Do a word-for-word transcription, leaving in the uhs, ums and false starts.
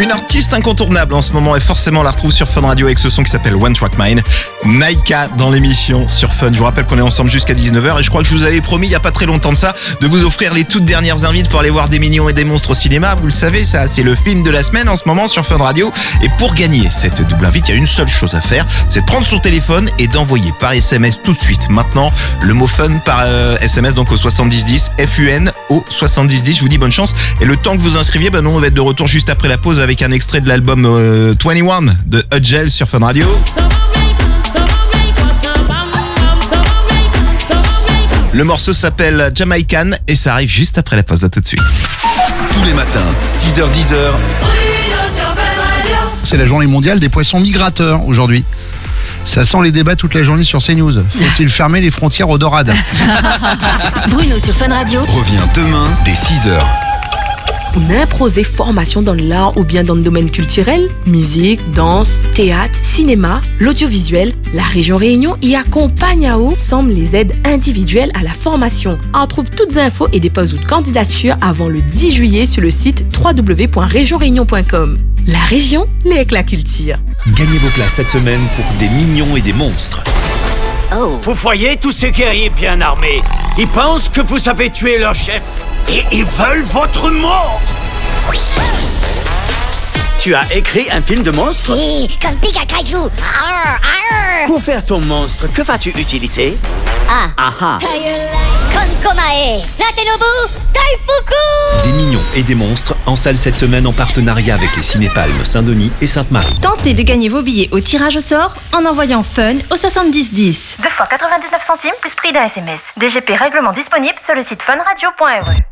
Une artiste incontournable en ce moment et forcément on la retrouve sur Fun Radio avec ce son qui s'appelle One Track Mind. Naika dans l'émission sur Fun. Je vous rappelle qu'on est ensemble jusqu'à dix-neuf heures et je crois que je vous avais promis il n'y a pas très longtemps de ça de vous offrir les toutes dernières invites pour aller voir Des Mignons et des Monstres au cinéma. Vous le savez, ça c'est le film de la semaine en ce moment sur Fun Radio. Et pour gagner cette double invite, il y a une seule chose à faire, c'est de prendre son téléphone et d'envoyer par S M S tout de suite maintenant le mot Fun par euh, S M S donc au soixante-dix dix, F U N au soixante-dix dix. Je vous dis bonne chance et le temps que vous inscriviez, ben nous on va être de retour juste après la pause avec un extrait de l'album euh, vingt et un de Hudgel sur Fun Radio. Le morceau s'appelle Jamaican et ça arrive juste après la pause. À tout de suite. Tous les matins, six heures dix. C'est la journée mondiale des poissons migrateurs aujourd'hui. Ça sent les débats toute la journée sur CNews. Faut-il fermer les frontières aux dorades? Bruno sur Fun Radio Revient demain dès six heures. On a imposé formation dans l'art ou bien dans le domaine culturel, musique, danse, théâtre, cinéma, l'audiovisuel. La région Réunion y accompagne à haut, semble les aides individuelles à la formation. On trouve toutes les infos et des postes de candidature avant le dix juillet sur le site w w w point région réunion point com. La région, avec la culture. Gagnez vos places cette semaine pour Des Mignons et des Monstres. Oh. Vous voyez tous ces guerriers bien armés? Ils pensent que vous avez tué leur chef et ils veulent votre mort. Tu as écrit un film de monstre? Si, comme Pika Kaiju. Arr, arr. Pour faire ton monstre, que vas-tu utiliser? Ah. Ah ah. Konkomae, Natenobu, Daifuku. Des Mignons et des Monstres en salle cette semaine en partenariat avec les Cinépalmes Saint-Denis et Sainte-Marie. Tentez de gagner vos billets au tirage au sort en envoyant Fun au soixante-dix dix. deux fois quatre-vingt-dix-neuf centimes plus prix d'un S M S. D G P règlement disponible sur le site funradio point r e.